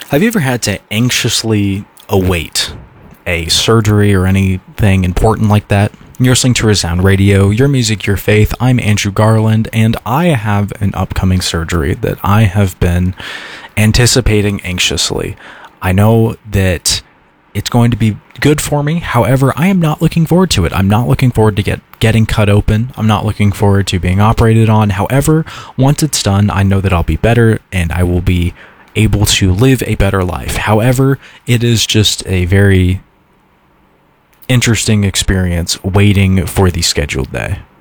Have you ever had to anxiously await a surgery or anything important like that? You're listening to Resound Radio, your music, your faith. I'm Andrew Garland, and I have an upcoming surgery that I have been anticipating anxiously. I know that it's going to be good for me. However, I am not looking forward to it. I'm not looking forward to getting cut open. I'm not looking forward to being operated on. However, once it's done, I know that I'll be better and I will be able to live a better life. However, it is just a very interesting experience waiting for the scheduled day.